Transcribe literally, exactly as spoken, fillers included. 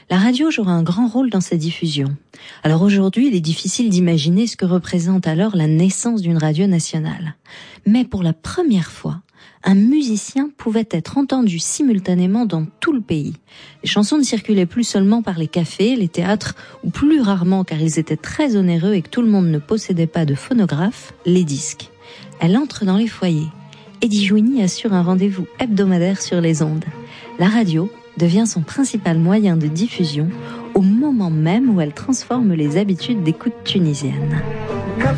La radio jouera un grand rôle dans sa diffusion. Alors aujourd'hui, il est difficile d'imaginer ce que représente alors la naissance d'une radio nationale. Mais pour la première fois, un musicien pouvait être entendu simultanément dans tout le pays. Les chansons ne circulaient plus seulement par les cafés, les théâtres, ou plus rarement, car ils étaient très onéreux et que tout le monde ne possédait pas de phonographe, les disques. Elle entre dans les foyers. Eddie Jouini assure un rendez-vous hebdomadaire sur les ondes. La radio devient son principal moyen de diffusion au moment même où elle transforme les habitudes d'écoute tunisiennes.